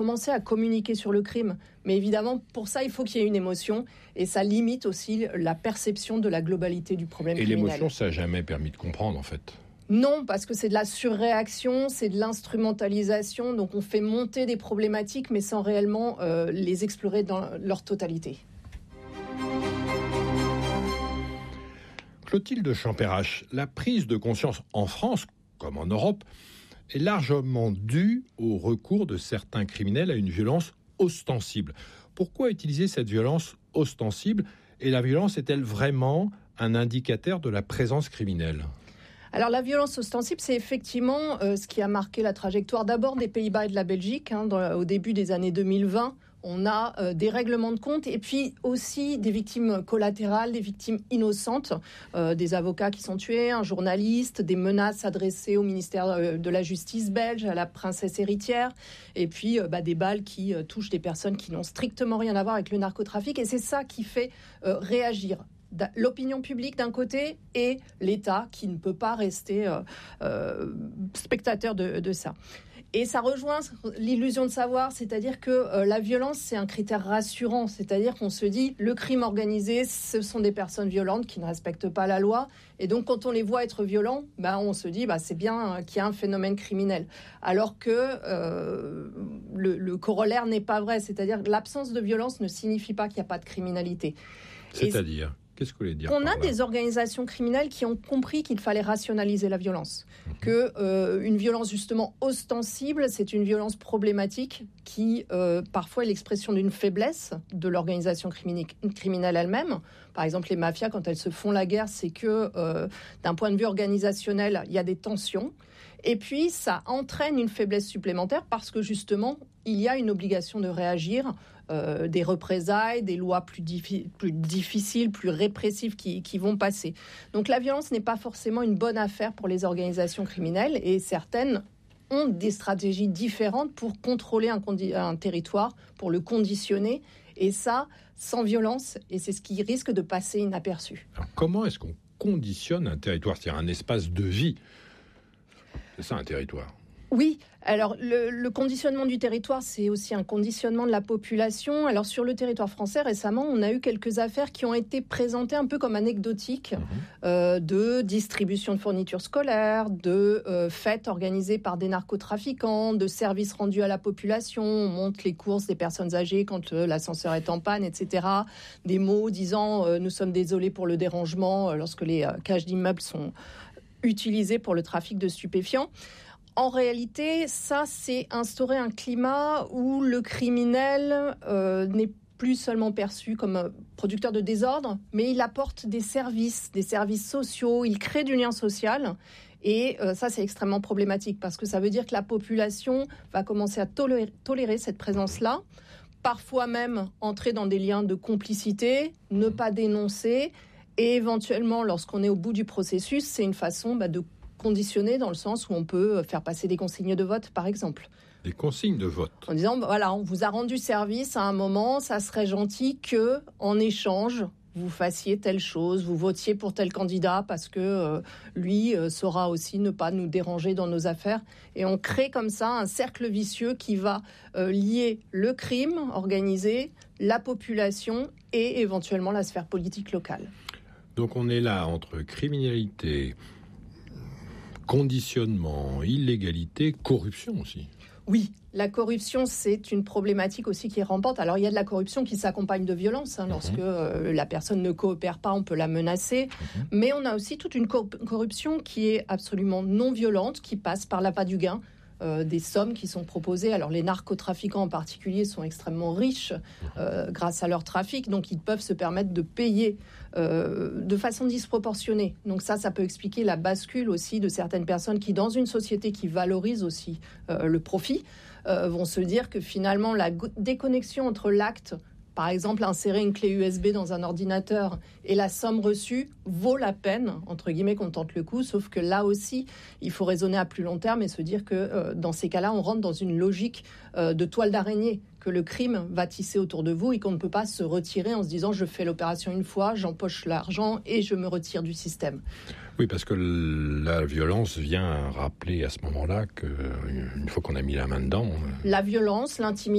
commencer à communiquer sur le crime. Mais évidemment, pour ça, il faut qu'il y ait une émotion. Et ça limite aussi la perception de la globalité du problème criminel. Et l'émotion, ça n'a jamais permis de comprendre, en fait. Non, parce que c'est de la surréaction, c'est de l'instrumentalisation. Donc on fait monter des problématiques, mais sans réellement les explorer dans leur totalité. Clotilde Champérache, la prise de conscience en France, comme en Europe, est largement due au recours de certains criminels à une violence ostensible. Pourquoi utiliser cette violence ostensible ? Et la violence est-elle vraiment un indicateur de la présence criminelle ? Alors la violence ostensible, c'est effectivement ce qui a marqué la trajectoire d'abord des Pays-Bas et de la Belgique. Au début des années 2020, on a des règlements de compte et puis aussi des victimes collatérales, des victimes innocentes, des avocats qui sont tués, un journaliste, des menaces adressées au ministère de la Justice belge, à la princesse héritière, et puis des balles qui touchent des personnes qui n'ont strictement rien à voir avec le narcotrafic. Et c'est ça qui fait réagir l'opinion publique d'un côté et l'État qui ne peut pas rester spectateur de ça. Et ça rejoint l'illusion de savoir, c'est-à-dire que la violence, c'est un critère rassurant. C'est-à-dire qu'on se dit, le crime organisé, ce sont des personnes violentes qui ne respectent pas la loi. Et donc, quand on les voit être violents, on se dit, c'est bien qu'il y a un phénomène criminel. Alors que le corollaire n'est pas vrai. C'est-à-dire que l'absence de violence ne signifie pas qu'il n'y a pas de criminalité. C'est-à-dire ? Qu'est-ce que vous voulez dire ? On a des organisations criminelles qui ont compris qu'il fallait rationaliser la violence. Que une violence justement ostensible, c'est une violence problématique qui parfois est l'expression d'une faiblesse de l'organisation criminelle elle-même. Par exemple, les mafias, quand elles se font la guerre, c'est que d'un point de vue organisationnel, il y a des tensions. Et puis, ça entraîne une faiblesse supplémentaire parce que justement, il y a une obligation de réagir, des représailles, des lois plus difficiles, plus répressives qui vont passer. Donc la violence n'est pas forcément une bonne affaire pour les organisations criminelles et certaines ont des stratégies différentes pour contrôler un territoire, pour le conditionner. Et ça, sans violence, et c'est ce qui risque de passer inaperçu. Alors, comment est-ce qu'on conditionne un territoire, c'est-à-dire un espace de vie ? C'est ça un territoire. Oui, alors le conditionnement du territoire, c'est aussi un conditionnement de la population. Alors sur le territoire français, récemment, on a eu quelques affaires qui ont été présentées un peu comme anecdotiques, de distribution de fournitures scolaires, de fêtes organisées par des narcotrafiquants, de services rendus à la population. On monte les courses des personnes âgées quand l'ascenseur est en panne, etc. Des mots disant « nous sommes désolés pour le dérangement » lorsque les cages d'immeubles sont utilisées pour le trafic de stupéfiants. En réalité, ça, c'est instaurer un climat où le criminel n'est plus seulement perçu comme producteur de désordre, mais il apporte des services sociaux, il crée du lien social. Et ça, c'est extrêmement problématique parce que ça veut dire que la population va commencer à tolérer cette présence-là, parfois même entrer dans des liens de complicité, ne pas dénoncer. Et éventuellement, lorsqu'on est au bout du processus, c'est une façon de conditionner dans le sens où on peut faire passer des consignes de vote, par exemple. Des consignes de vote. En disant, voilà, on vous a rendu service à un moment, ça serait gentil que, en échange, vous fassiez telle chose, vous votiez pour tel candidat parce que lui saura aussi ne pas nous déranger dans nos affaires. Et on crée comme ça un cercle vicieux qui va lier le crime organisé, la population et éventuellement la sphère politique locale. Donc on est là entre criminalité, conditionnement, illégalité, corruption aussi. Oui, la corruption, c'est une problématique aussi qui est rampante. Alors, il y a de la corruption qui s'accompagne de violence. Lorsque la personne ne coopère pas, on peut la menacer. Mais on a aussi toute une corruption qui est absolument non violente, qui passe par l'appât du gain. Des sommes qui sont proposées. Alors les narcotrafiquants en particulier sont extrêmement riches grâce à leur trafic, donc ils peuvent se permettre de payer de façon disproportionnée. Donc ça peut expliquer la bascule aussi de certaines personnes qui, dans une société qui valorise aussi le profit, vont se dire que finalement la déconnexion entre l'acte, par exemple, insérer une clé USB dans un ordinateur et la somme reçue vaut la peine, entre guillemets, qu'on tente le coup, sauf que là aussi, il faut raisonner à plus long terme et se dire que dans ces cas-là, on rentre dans une logique de toile d'araignée, que le crime va tisser autour de vous et qu'on ne peut pas se retirer en se disant je fais l'opération une fois, j'empoche l'argent et je me retire du système. Oui, parce que la violence vient rappeler à ce moment-là qu'une fois qu'on a mis la main dedans... La violence, l'intimidation,